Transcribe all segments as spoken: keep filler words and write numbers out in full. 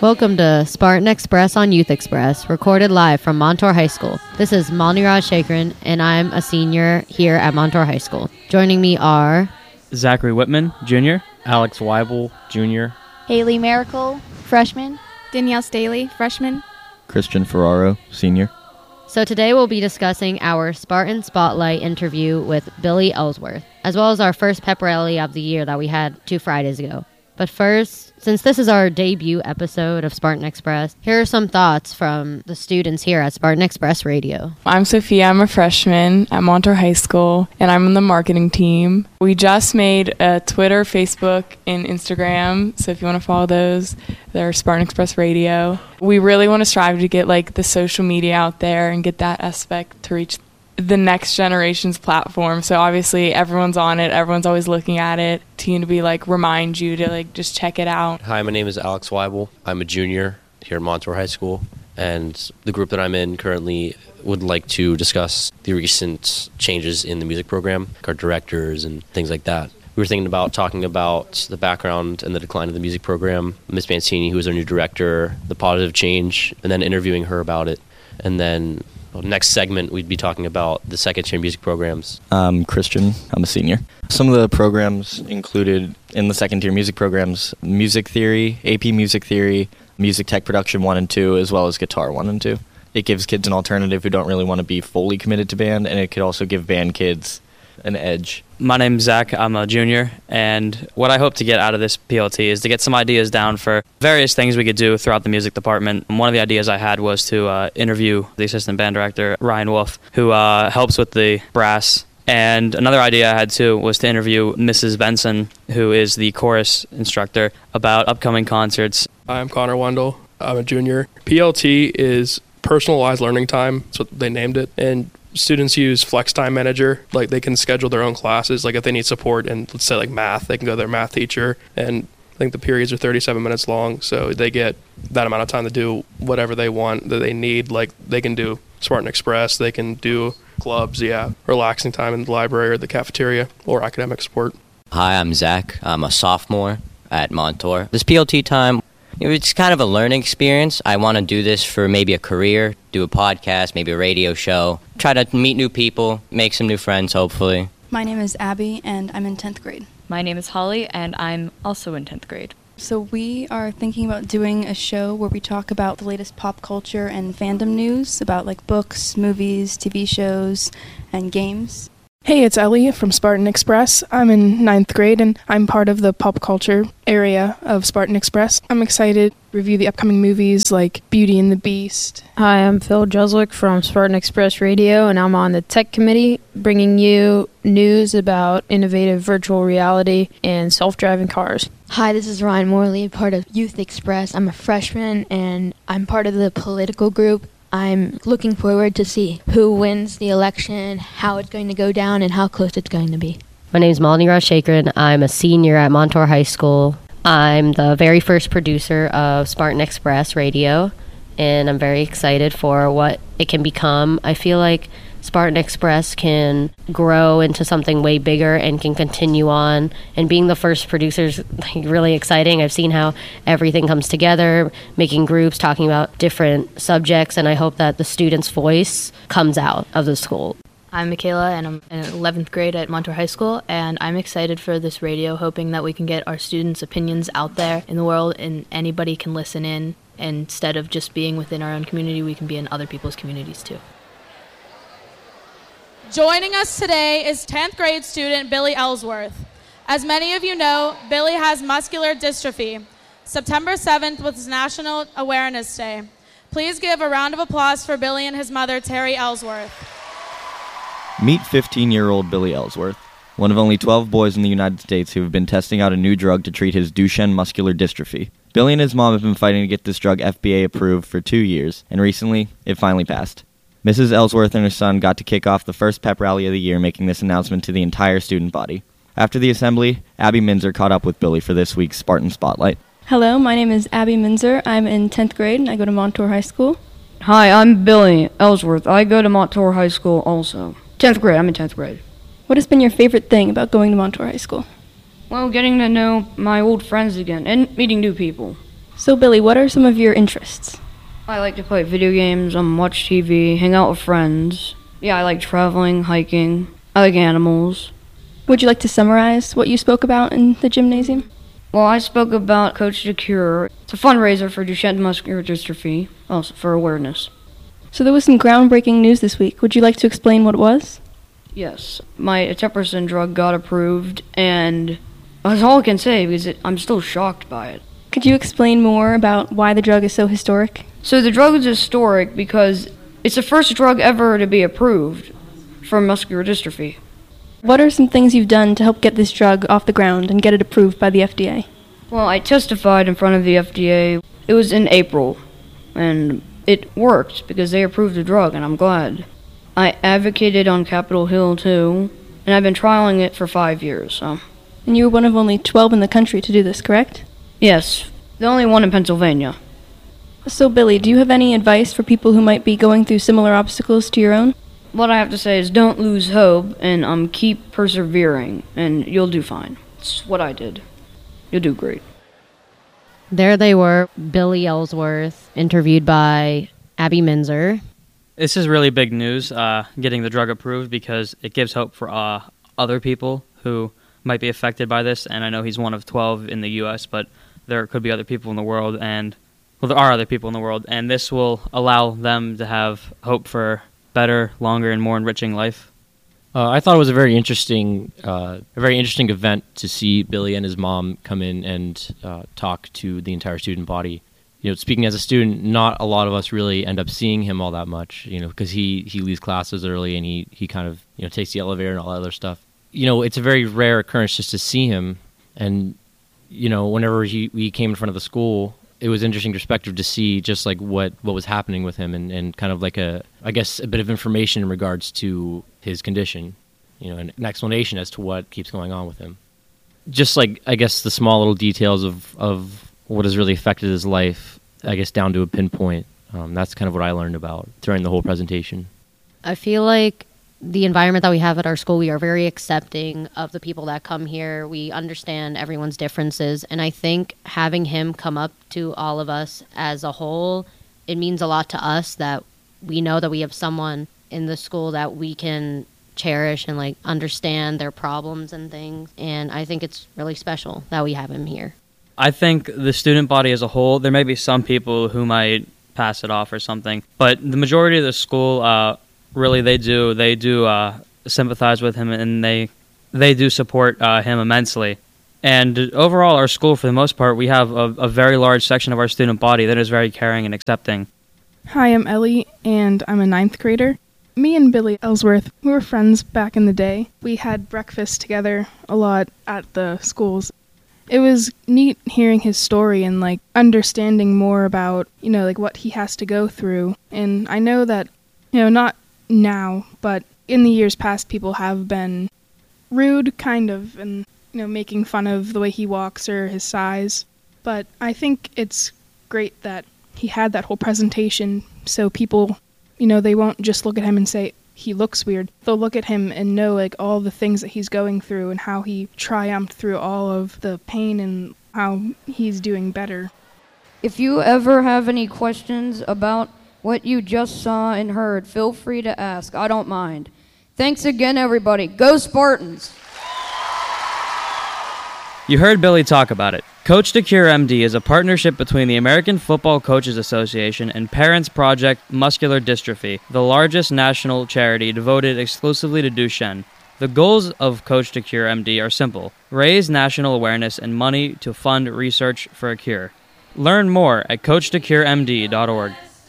Welcome to Spartan Express on Youth Express, recorded live from Montour High School. This is Malini Rajshekharan, and I'm a senior here at Montour High School. Joining me are Zachary Whitman, Junior, Alex Weibel, Junior, Haley Miracle, freshman, Danielle Staley, freshman, Christian Ferraro, senior. So today we'll be discussing our Spartan Spotlight interview with Billy Ellsworth, as well as our first pep rally of the year that we had two Fridays ago. But first, since this is our debut episode of Spartan Express, here are some thoughts from the students here at Spartan Express Radio. I'm Sophia. I'm a freshman at Montour High School, and I'm on the marketing team. We just made a Twitter, Facebook, and Instagram, so if you want to follow those, they're Spartan Express Radio. We really want to strive to get like the social media out there and get that aspect to reach the next generation's platform. So obviously everyone's on it, everyone's always looking at it, to, to be like remind you to like just check it out. Hi, my name is Alex Weibel. I'm a junior here at Montour High School, and the group that I'm in currently would like to discuss the recent changes in the music program, our directors and things like that. We were thinking about talking about the background and the decline of the music program, Miss Mancini, who is our new director, the positive change, and then interviewing her about it. And then well, next segment, we'd be talking about the second-tier music programs. I'm Christian. I'm a senior. Some of the programs included in the second-tier music programs, music theory, A P music theory, music tech production one and two, as well as guitar one and two. It gives kids an alternative who don't really want to be fully committed to band, and it could also give band kids an edge. My name's Zach. I'm a junior, and what I hope to get out of this P L T is to get some ideas down for various things we could do throughout the music department. And one of the ideas I had was to uh, interview the assistant band director, Ryan Wolf, who uh, helps with the brass. And another idea I had, too, was to interview Missus Benson, who is the chorus instructor, about upcoming concerts. I'm Connor Wendell. I'm a junior. P L T is personalized learning time. That's what they named it. And students use Flex Time Manager. Like, they can schedule their own classes. Like, if they need support in, let's say, like math, they can go to their math teacher. And I think the periods are thirty-seven minutes long, so they get that amount of time to do whatever they want that they need. Like, they can do Spartan Express, they can do clubs, yeah, relaxing time in the library or the cafeteria, or academic support. Hi, I'm Zach. I'm a sophomore at Montour. This P L T time, it's kind of a learning experience. I want to do this for maybe a career, do a podcast, maybe a radio show, try to meet new people, make some new friends, hopefully. My name is Abby, and I'm in tenth grade. My name is Holly, and I'm also in tenth grade. So we are thinking about doing a show where we talk about the latest pop culture and fandom news, about like books, movies, T V shows, and games. Hey, it's Ellie from Spartan Express. I'm in ninth grade, and I'm part of the pop culture area of Spartan Express. I'm excited to review the upcoming movies like Beauty and the Beast. Hi, I'm Phil Jeslick from Spartan Express Radio, and I'm on the tech committee, bringing you news about innovative virtual reality and self-driving cars. Hi, this is Ryan Morley, part of Youth Express. I'm a freshman, and I'm part of the political group. I'm looking forward to see who wins the election, how it's going to go down, and how close it's going to be. My name is Malini Rajshekharan. I'm a senior at Montour High School. I'm the very first producer of Spartan Express Radio, and I'm very excited for what it can become. I feel like Spartan Express can grow into something way bigger and can continue on. And being the first producer is like really exciting. I've seen how everything comes together, making groups, talking about different subjects, and I hope that the students' voice comes out of the school. I'm Michaela, and I'm in eleventh grade at Montour High School, and I'm excited for this radio, hoping that we can get our students' opinions out there in the world and anybody can listen in. And instead of just being within our own community, we can be in other people's communities too. Joining us today is tenth grade student Billy Ellsworth. As many of you know, Billy has muscular dystrophy. September seventh was National Awareness Day. Please give a round of applause for Billy and his mother, Terry Ellsworth. Meet fifteen-year-old Billy Ellsworth, one of only twelve boys in the United States who have been testing out a new drug to treat his Duchenne muscular dystrophy. Billy and his mom have been fighting to get this drug F D A approved for two years, and recently, it finally passed. Missus Ellsworth and her son got to kick off the first pep rally of the year, making this announcement to the entire student body. After the assembly, Abby Minzer caught up with Billy for this week's Spartan Spotlight. Hello, my name is Abby Minzer. I'm in tenth grade, and I go to Montour High School. Hi, I'm Billy Ellsworth. I go to Montour High School also. tenth grade, I'm in tenth grade. What has been your favorite thing about going to Montour High School? Well, getting to know my old friends again and meeting new people. So, Billy, what are some of your interests? I like to play video games, um, watch T V, hang out with friends. Yeah, I like traveling, hiking. I like animals. Would you like to summarize what you spoke about in the gymnasium? Well, I spoke about Coach to Cure. It's a fundraiser for Duchenne muscular dystrophy, also for awareness. So there was some groundbreaking news this week. Would you like to explain what it was? Yes, my eteplirsen drug got approved, and that's all I can say because it, I'm still shocked by it. Could you explain more about why the drug is so historic? So the drug is historic because it's the first drug ever to be approved for muscular dystrophy. What are some things you've done to help get this drug off the ground and get it approved by the F D A? Well, I testified in front of the F D A. It was in April, and it worked because they approved the drug, and I'm glad. I advocated on Capitol Hill, too, and I've been trialing it for five years, so. And you were one of only twelve in the country to do this, correct? Yes, the only one in Pennsylvania. So, Billy, do you have any advice for people who might be going through similar obstacles to your own? What I have to say is don't lose hope, and um, keep persevering, and you'll do fine. It's what I did. You'll do great. There they were, Billy Ellsworth, interviewed by Abby Minzer. This is really big news, uh, getting the drug approved, because it gives hope for uh, other people who might be affected by this, and I know he's one of twelve in the U S, but there could be other people in the world, and, well, there are other people in the world, and this will allow them to have hope for better, longer, and more enriching life. Uh, I thought it was a very interesting, uh, a very interesting event to see Billy and his mom come in and uh, talk to the entire student body. You know, speaking as a student, not a lot of us really end up seeing him all that much. You know, because he he leaves classes early and he he kind of you know takes the elevator and all that other stuff. You know, it's a very rare occurrence just to see him. And you know, whenever he we came in front of the school, it was interesting perspective to see just like what, what was happening with him and, and kind of like a, I guess, a bit of information in regards to his condition, you know, an, an explanation as to what keeps going on with him. Just like, I guess, the small little details of, of what has really affected his life, I guess, down to a pinpoint. Um, that's kind of what I learned about during the whole presentation. I feel like the environment that we have at our school, we are very accepting of the people that come here. We understand everyone's differences. And I think having him come up to all of us as a whole, it means a lot to us that we know that we have someone in the school that we can cherish and like understand their problems and things. And I think it's really special that we have him here. I think the student body as a whole, there may be some people who might pass it off or something, but the majority of the school, uh, really, they do. They do uh, sympathize with him, and they they do support uh, him immensely. And overall, our school, for the most part, we have a, a very large section of our student body that is very caring and accepting. Hi, I'm Ellie, and I'm a ninth grader. Me and Billy Ellsworth, we were friends back in the day. We had breakfast together a lot at the schools. It was neat hearing his story and, like, understanding more about, you know, like, what he has to go through. And I know that, you know, not now, but in the years past, people have been rude, kind of, and, you know, making fun of the way he walks or his size. But I think it's great that he had that whole presentation so people, you know, they won't just look at him and say, he looks weird. They'll look at him and know, like, all the things that he's going through and how he triumphed through all of the pain and how he's doing better. If you ever have any questions about what you just saw and heard, feel free to ask. I don't mind. Thanks again, everybody. Go Spartans! You heard Billy talk about it. Coach to Cure M D is a partnership between the American Football Coaches Association and Parents Project Muscular Dystrophy, the largest national charity devoted exclusively to Duchenne. The goals of Coach to Cure M D are simple: raise national awareness and money to fund research for a cure. Learn more at coach to cure m d dot org.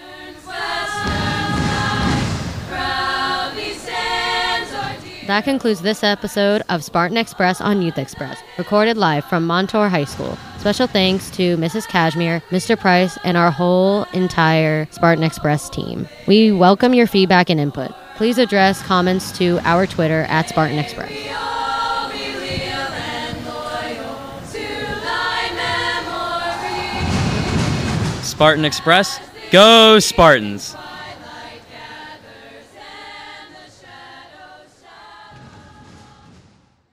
That concludes this episode of Spartan Express on Youth Express, recorded live from Montour High School. Special thanks to Missus Cashmere, Mister Price, and our whole entire Spartan Express team. We welcome your feedback and input. Please address comments to our Twitter at Spartan Express. Spartan Express, go Spartans!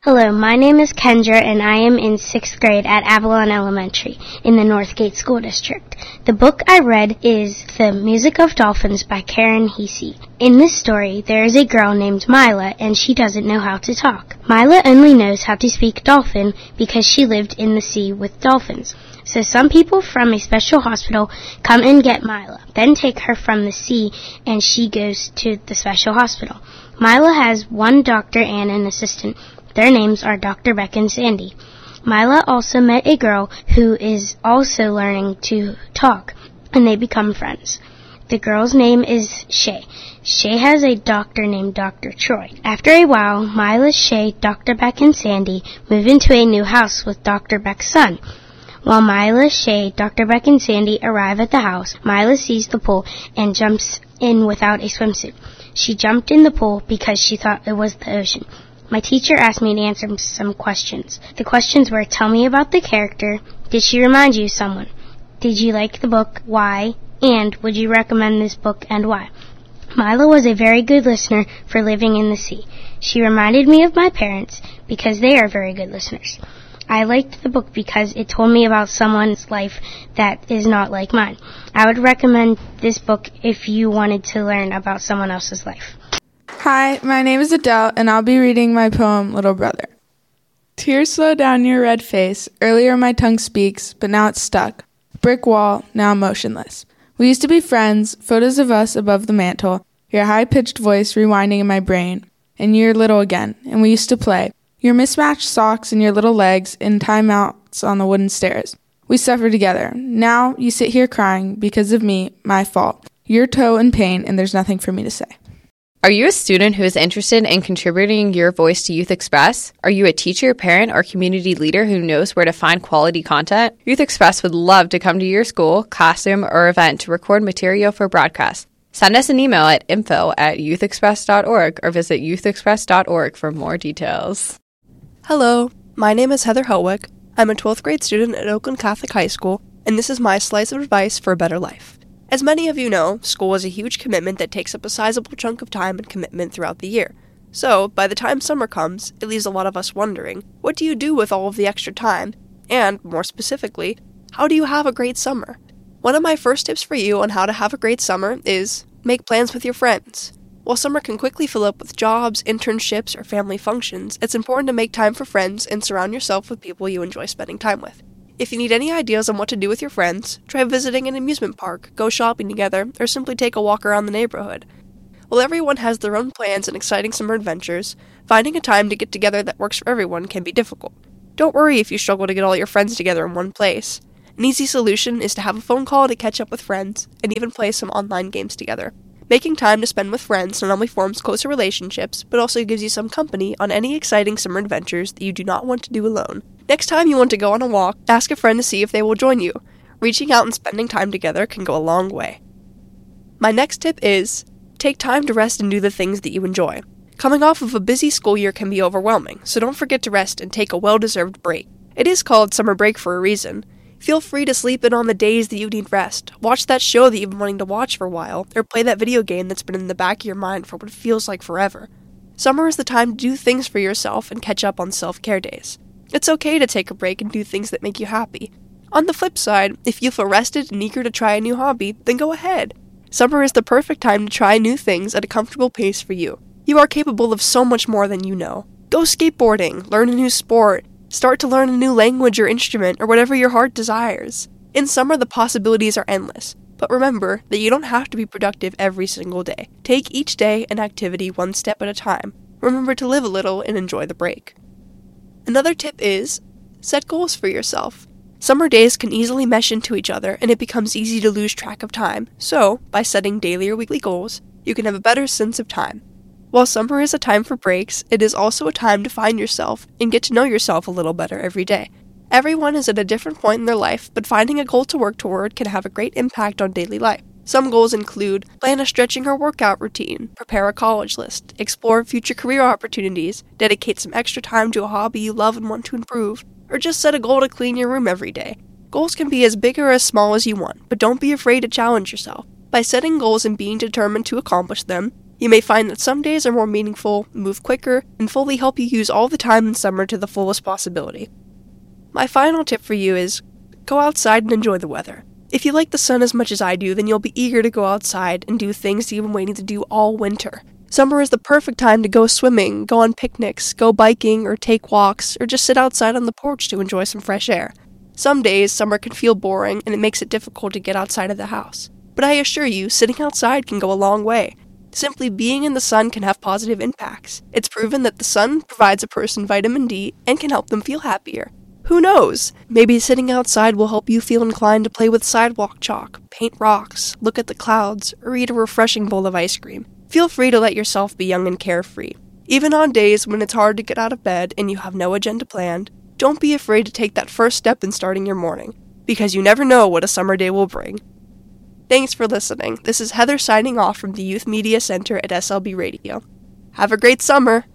Hello, my name is Kendra and I am in sixth grade at Avalon Elementary in the Northgate School District. The book I read is The Music of Dolphins by Karen Hesse. In this story, there is a girl named Mila and she doesn't know how to talk. Mila only knows how to speak dolphin because she lived in the sea with dolphins. So some people from a special hospital come and get Mila, then take her from the sea and she goes to the special hospital. Mila has one doctor and an assistant. Their names are Doctor Beck and Sandy. Mila also met a girl who is also learning to talk, and they become friends. The girl's name is Shay. Shay has a doctor named Doctor Troy. After a while, Mila, Shay, Doctor Beck, and Sandy move into a new house with Doctor Beck's son. While Mila, Shay, Doctor Beck, and Sandy arrive at the house, Mila sees the pool and jumps in without a swimsuit. She jumped in the pool because she thought it was the ocean. My teacher asked me to answer some questions. The questions were, tell me about the character, did she remind you of someone, did you like the book, why, and would you recommend this book and why? Mila was a very good listener for living in the sea. She reminded me of my parents because they are very good listeners. I liked the book because it told me about someone's life that is not like mine. I would recommend this book if you wanted to learn about someone else's life. Hi, my name is Adele, and I'll be reading my poem, Little Brother. Tears slow down your red face. Earlier my tongue speaks, but now it's stuck. Brick wall, now motionless. We used to be friends, photos of us above the mantel, your high-pitched voice rewinding in my brain. And you're little again, and we used to play. Your mismatched socks and your little legs in timeouts on the wooden stairs. We suffered together. Now you sit here crying because of me, my fault. Your toe in pain, and there's nothing for me to say. Are you a student who is interested in contributing your voice to Youth Express? Are you a teacher, parent, or community leader who knows where to find quality content? Youth Express would love to come to your school, classroom, or event to record material for broadcast. Send us an email at info at youthexpress dot org or visit youthexpress dot org for more details. Hello, my name is Heather Helwig. I'm a twelfth grade student at Oakland Catholic High School, and this is my slice of advice for a better life. As many of you know, school is a huge commitment that takes up a sizable chunk of time and commitment throughout the year. So, by the time summer comes, it leaves a lot of us wondering, what do you do with all of the extra time? And, more specifically, how do you have a great summer? One of my first tips for you on how to have a great summer is make plans with your friends. While summer can quickly fill up with jobs, internships, or family functions, it's important to make time for friends and surround yourself with people you enjoy spending time with. If you need any ideas on what to do with your friends, try visiting an amusement park, go shopping together, or simply take a walk around the neighborhood. While everyone has their own plans and exciting summer adventures, finding a time to get together that works for everyone can be difficult. Don't worry if you struggle to get all your friends together in one place. An easy solution is to have a phone call to catch up with friends, and even play some online games together. Making time to spend with friends not only forms closer relationships, but also gives you some company on any exciting summer adventures that you do not want to do alone. Next time you want to go on a walk, ask a friend to see if they will join you. Reaching out and spending time together can go a long way. My next tip is, take time to rest and do the things that you enjoy. Coming off of a busy school year can be overwhelming, so don't forget to rest and take a well-deserved break. It is called summer break for a reason. Feel free to sleep in on the days that you need rest. Watch that show that you've been wanting to watch for a while, or play that video game that's been in the back of your mind for what it feels like forever. Summer is the time to do things for yourself and catch up on self-care days. It's okay to take a break and do things that make you happy. On the flip side, if you feel rested and eager to try a new hobby, then go ahead. Summer is the perfect time to try new things at a comfortable pace for you. You are capable of so much more than you know. Go skateboarding, learn a new sport, start to learn a new language or instrument, or whatever your heart desires. In summer, the possibilities are endless. But remember that you don't have to be productive every single day. Take each day and activity one step at a time. Remember to live a little and enjoy the break. Another tip is, set goals for yourself. Summer days can easily mesh into each other and it becomes easy to lose track of time, so by setting daily or weekly goals, you can have a better sense of time. While summer is a time for breaks, it is also a time to find yourself and get to know yourself a little better every day. Everyone is at a different point in their life, but finding a goal to work toward can have a great impact on daily life. Some goals include plan a stretching or workout routine, prepare a college list, explore future career opportunities, dedicate some extra time to a hobby you love and want to improve, or just set a goal to clean your room every day. Goals can be as big or as small as you want, but don't be afraid to challenge yourself. By setting goals and being determined to accomplish them, You may find that some days are more meaningful, move quicker, and fully help you use all the time in summer to the fullest possibility. My final tip for you is go outside and enjoy the weather. If you like the sun as much as I do, then you'll be eager to go outside and do things you've been waiting to do all winter. Summer is the perfect time to go swimming, go on picnics, go biking, or take walks, or just sit outside on the porch to enjoy some fresh air. Some days, summer can feel boring, and it makes it difficult to get outside of the house. But I assure you, sitting outside can go a long way. Simply being in the sun can have positive impacts. It's proven that the sun provides a person vitamin D and can help them feel happier. Who knows? Maybe sitting outside will help you feel inclined to play with sidewalk chalk, paint rocks, look at the clouds, or eat a refreshing bowl of ice cream. Feel free to let yourself be young and carefree. Even on days when it's hard to get out of bed and you have no agenda planned, don't be afraid to take that first step in starting your morning, because you never know what a summer day will bring. Thanks for listening. This is Heather signing off from the Youth Media Center at S L B Radio. Have a great summer!